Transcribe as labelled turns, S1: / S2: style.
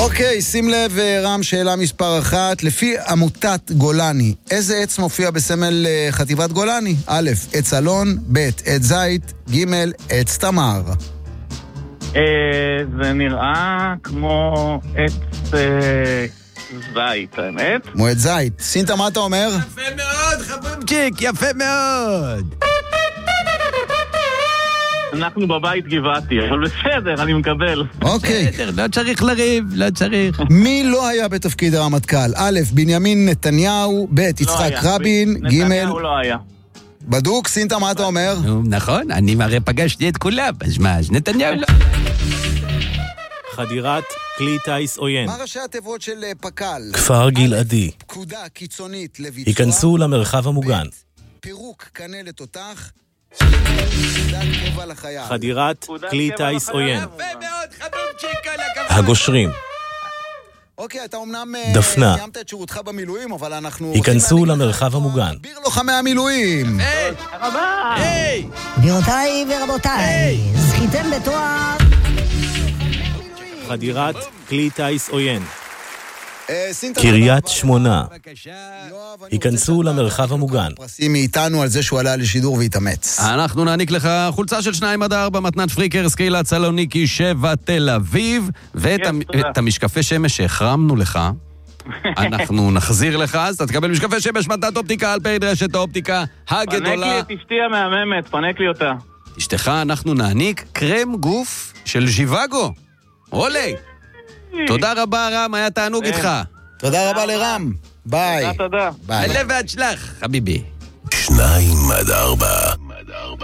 S1: אוקיי, שים לב רם, שאלה מספר 1. לפי עמותת גולני, איזה עץ מופיע בסמל חטיבת גולני? א', עץ אלון, ב', עץ זית, ג', עץ תמר.
S2: זה נראה כמו עץ זית, האמת.
S1: כמו עץ זית. סינטה, מה אתה אומר?
S3: יפה מאוד, חבובצ'יק, יפה מאוד.
S2: אנחנו בבית גבעתי, אבל בסדר, אני מקבל.
S1: אוקיי.
S3: בסדר, לא צריך לריב, לא צריך.
S1: מי לא היה בתפקיד הרמטכ"ל? א', בנימין נתניהו, ב', יצחק רבין, ג',
S2: נתניהו לא היה.
S1: בדוק. סינטה, מה אתה אומר?
S3: נכון, אני הרי פגשתי את כולם, אז מה, אז נתניהו לא.
S4: חדירת כלי טייס עוין.
S1: מה ראשי התיבות של פק"ל?
S4: כפר גלעדי.
S1: פקודה קיצונית לביצוע.
S4: היכנסו למרחב המוגן.
S1: פירוק קנה לתותח.
S4: חדירת כלי טייס עוין.
S3: יפה מאוד, חבובצ'יק, כל הכבוד.
S4: הגושרים.
S1: אוקיי, אתה אומנם
S4: דפנה.
S1: סיימת את שירותך במילואים, אבל אנחנו...
S4: היכנסו למרחב המוגן.
S1: ביר לוחמי המילואים.
S3: היי!
S5: גבירותיי ורבותיי, זכיתם בתואר...
S4: חדירת כלי טייס עוין.
S1: סינטה,
S4: קריית שמונה.
S3: בבקשה.
S1: יואב, אני
S4: היכנסו
S1: רוצה שאתה
S4: למרחב
S1: תקבל
S4: המוגן.
S1: פרסים מאיתנו על זה שהוא עלה לשידור והתאמץ.
S3: אנחנו נעניק לך חולצה של 2-4 מתנת פריקר, סקילת סלוניקי 7 תל אביב, ואת המשקפי שמש שהחרמנו לך, אנחנו נחזיר לך, אז אתה תקבל משקפי שמש מתנת אופטיקה על פי רשת האופטיקה הגדולה.
S2: פנק לי את אשתי המהממת, פנק לי אותה.
S3: אשתך אנחנו נעניק קרם גוף של ז'יוואגו. עולה. תודה רבה רם, היה תענוג איתך.
S1: תודה רבה לרם. ביי.
S2: תודה.
S1: ביי.
S3: עלה והצלח, חביבי.
S6: 2-4